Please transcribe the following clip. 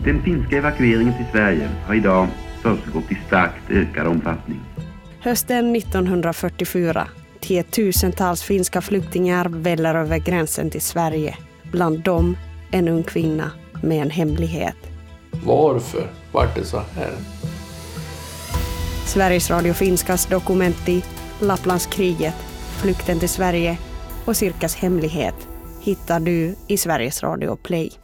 Den finska evakueringen till Sverige har idag försiggått i starkt ökad omfattning. Hösten 1944 tiotusentals finska flyktingar väller över gränsen till Sverige. Bland dem en ung kvinna med en hemlighet. Varför var det så här? Sveriges Radio Finskas dokumenti Lapplandskriget, flykten till Sverige och Sirkas hemlighet hittar du i Sveriges Radio Play.